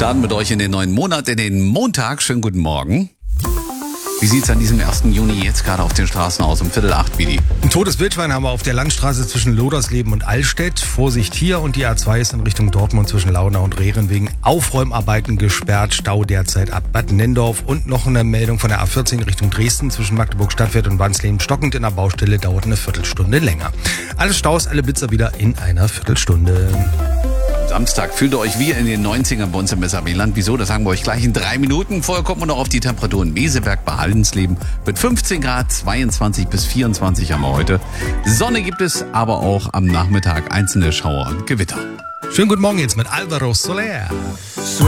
Starten mit euch in den neuen Monat, in den Montag. Schönen guten Morgen. Wie sieht's an diesem 1. Juni jetzt gerade auf den Straßen aus? Um 7:45, Billy. Ein totes Wildschwein haben wir auf der Landstraße zwischen Lodersleben und Allstedt. Vorsicht hier, und die A2 ist in Richtung Dortmund zwischen Launau und Rehren wegen Aufräumarbeiten gesperrt. Stau derzeit ab Bad Nendorf. Und noch eine Meldung von der A14 Richtung Dresden zwischen Magdeburg Stadtwert und Wansleben. Stockend in der Baustelle, dauert eine Viertelstunde länger. Alle Staus, alle Blitzer wieder in einer Viertelstunde. Samstag fühlt ihr euch wie in den 90ern bei uns im SAW-Land. Wieso? Das sagen wir euch gleich in 3 Minuten. Vorher kommen wir noch auf die Temperaturen. Meseberg bei Haldensleben mit 15 Grad, 22 bis 24 haben wir heute. Sonne gibt es, aber auch am Nachmittag einzelne Schauer und Gewitter. Schönen guten Morgen jetzt mit Alvaro Soler.